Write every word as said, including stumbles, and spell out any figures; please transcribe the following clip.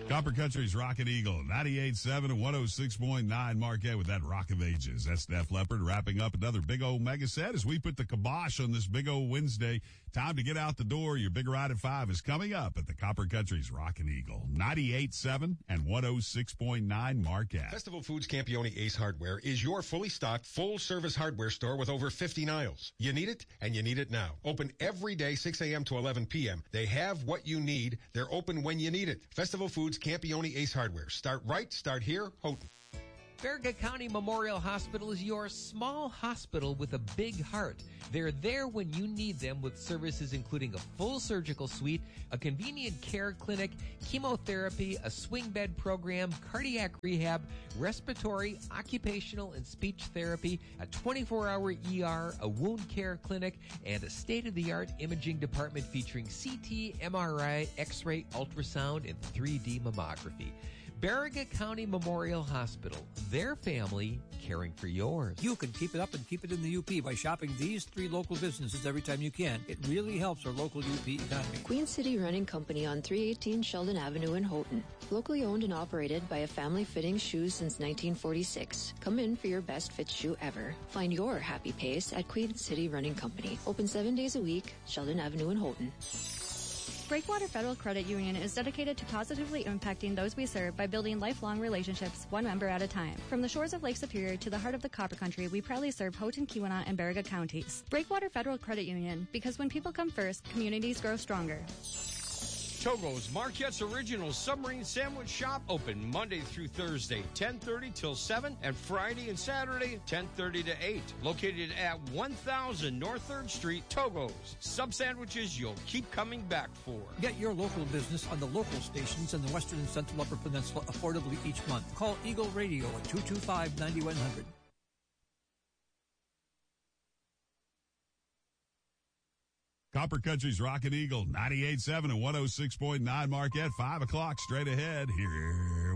Copper Country's Rocket Eagle, ninety-eight point seven and one oh six point nine Marquette with that Rock of Ages. That's Def Leppard wrapping up another big old mega set as we put the kibosh on this big old Wednesday. Time to get out the door. Your big ride at five is coming up at the Copper Country's Rocket Eagle, ninety-eight point seven and one oh six point nine Marquette. Festival Foods Campione Ace Hardware is your fully stocked, full-service hardware store with over fifty aisles. You need it, and you need it now. Open every day, six a.m. to eleven p.m. They have what you need. They're open when you need it. Festival Foods Campione Ace Hardware. Start right, start here, Houghton. Farragut County Memorial Hospital is your small hospital with a big heart. They're there when you need them with services including a full surgical suite, a convenient care clinic, chemotherapy, a swing bed program, cardiac rehab, respiratory, occupational, and speech therapy, a twenty-four hour E R, a wound care clinic, and a state-of-the-art imaging department featuring C T, M R I, X-ray, ultrasound, and three D mammography. Farragut County Memorial Hospital, their family caring for yours. You can keep it up and keep it in the U P by shopping these three local businesses every time you can. It really helps our local U P economy. Queen City Running Company on three eighteen Sheldon Avenue in Houghton. Locally owned and operated by a family fitting shoes since nineteen forty-six. Come in for your best fit shoe ever. Find your happy pace at Queen City Running Company. Open seven days a week, Sheldon Avenue in Houghton. Breakwater Federal Credit Union is dedicated to positively impacting those we serve by building lifelong relationships, one member at a time. From the shores of Lake Superior to the heart of the Copper Country, we proudly serve Houghton, Keweenaw, and Farragut counties. Breakwater Federal Credit Union, because when people come first, communities grow stronger. Togo's, Marquette's original submarine sandwich shop, open Monday through Thursday, ten thirty till seven, and Friday and Saturday, ten thirty to eight. Located at one thousand North third Street, Togo's. Sub sandwiches you'll keep coming back for. Get your local business on the local stations in the Western and Central Upper Peninsula affordably each month. Call Eagle Radio at two two five, nine one zero zero. Copper Country's Rocket Eagle, ninety-eight point seven and one oh six point nine Marquette. Five o'clock straight ahead here